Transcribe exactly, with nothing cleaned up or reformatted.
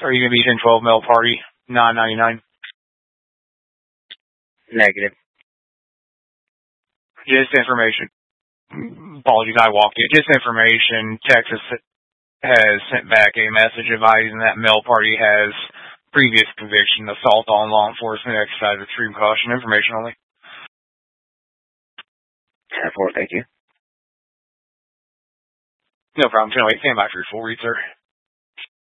Are you going to be ten twelve mail party, nine ninety-nine? Negative. Just information. Apologies, I walked in. Just information. Texas has sent back a message advising that mail party has previous conviction, assault on law enforcement, exercise of extreme caution. Information only. ten four, thank you. No problem. Can I wait? Stand by for your full read, sir.